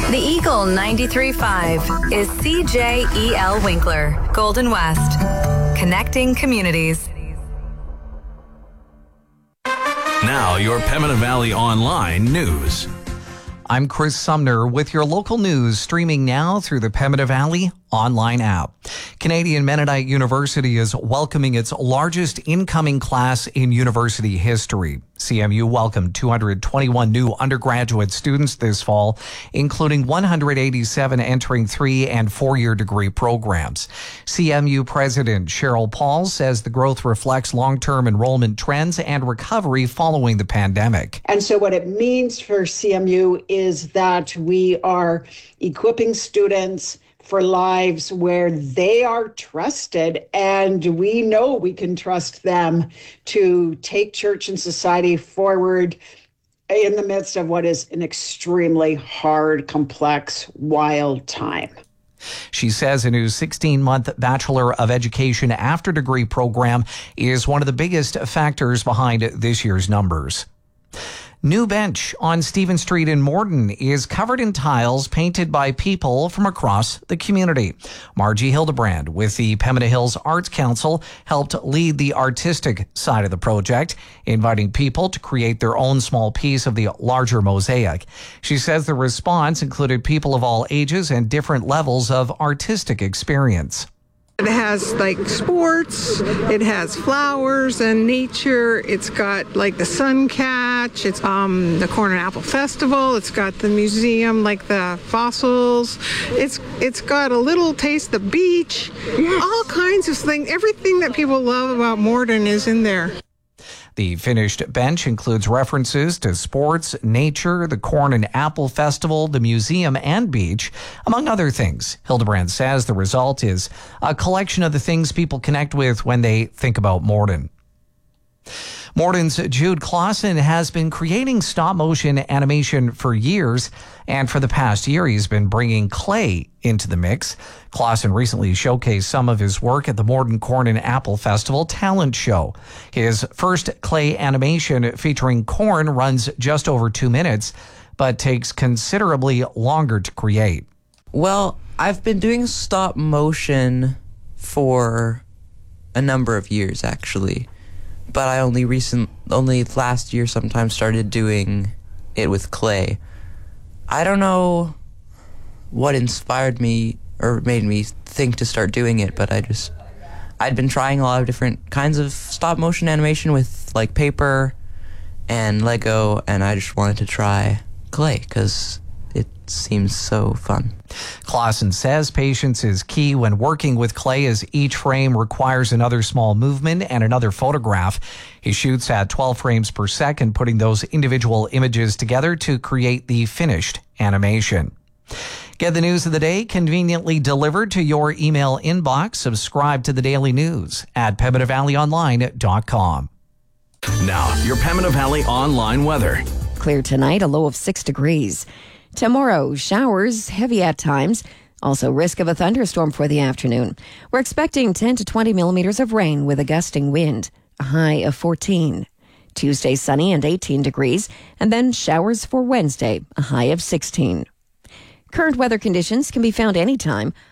The Eagle 93.5 is CJEL Winkler, Golden West, connecting communities. Now, your Pembina Valley Online news. I'm Chris Sumner with your local news, streaming now through the Pembina Valley online app. Canadian Mennonite University is welcoming its largest incoming class in university history. CMU welcomed 221 new undergraduate students this fall, including 187 entering 3- and 4-year degree programs. CMU President Cheryl Paul says the growth reflects long-term enrollment trends and recovery following the pandemic. And so what it means for CMU is that we are equipping students for lives where they are trusted, and we know we can trust them to take church and society forward in the midst of what is an extremely hard, complex, wild time. She says a new 16-month Bachelor of Education after degree program is one of the biggest factors behind this year's numbers. New bench on Stephen Street in Morden is covered in tiles painted by people from across the community. Margie Hildebrand with the Pembina Hills Arts Council helped lead the artistic side of the project, inviting people to create their own small piece of the larger mosaic. She says the response included people of all ages and different levels of artistic experience. It has like sports, it has flowers and nature, it's got like the sun catch, it's the Corn and Apple Festival, it's got the museum, like the fossils, it's got a little taste of the beach, all kinds of things. Everything that people love about Morden is in there. The finished bench includes references to sports, nature, the Corn and Apple Festival, the museum, and beach, among other things. Hildebrand says the result is a collection of the things people connect with when they think about Morden. Morden's Jude Clausen has been creating stop-motion animation for years, and for the past year, he's been bringing clay into the mix. Clausen recently showcased some of his work at the Morden Corn and Apple Festival talent show. His first clay animation featuring corn runs just over 2 minutes, but takes considerably longer to create. Well, I've been doing stop motion for a number of years, actually. But I only last year sometime started doing it with clay. I don't know what inspired me or made me think to start doing it, but I'd been trying a lot of different kinds of stop motion animation with like paper and Lego, and I just wanted to try clay because it seems so fun. Clausen says patience is key when working with clay, as each frame requires another small movement and another photograph. He shoots at 12 frames per second, putting those individual images together to create the finished animation. Get the news of the day conveniently delivered to your email inbox. Subscribe to the Daily News at PembinaValleyOnline.com. Now, your Pembina Valley Online weather. Clear tonight, a low of 6 degrees. Tomorrow, showers, heavy at times. Also, risk of a thunderstorm for the afternoon. We're expecting 10 to 20 millimeters of rain with a gusting wind, a high of 14. Tuesday, sunny and 18 degrees, and then showers for Wednesday, a high of 16. Current weather conditions can be found anytime